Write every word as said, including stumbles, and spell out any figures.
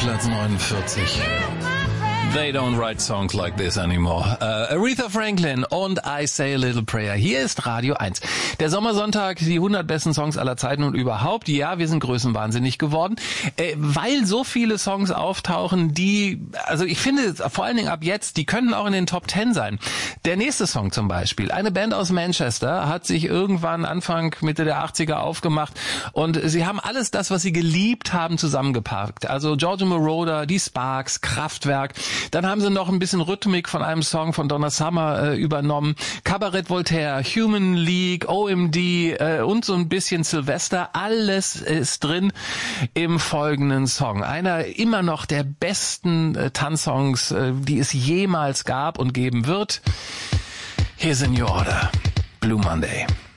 Platz neunundvierzig. They don't write songs like this anymore. Uh, Aretha Franklin und I Say a Little Prayer. Hier ist Radio eins. Der Sommersonntag, die hundert besten Songs aller Zeiten und überhaupt. Ja, wir sind größenwahnsinnig geworden, äh, weil so viele Songs auftauchen, die, also ich finde, vor allen Dingen ab jetzt, die können auch in den Top Ten sein. Der nächste Song zum Beispiel. Eine Band aus Manchester hat sich irgendwann Anfang, Mitte der achtziger aufgemacht und sie haben alles das, was sie geliebt haben, zusammengepackt. Also Giorgio Moroder, die Sparks, Kraftwerk. Dann haben sie noch ein bisschen Rhythmik von einem Song von Donna Summer äh, übernommen. Cabaret Voltaire, Human League, O M D äh, und so ein bisschen Sylvester. Alles ist drin im folgenden Song. Einer immer noch der besten äh, Tanzsongs, äh, die es jemals gab und geben wird. Here's in your order. Blue Monday.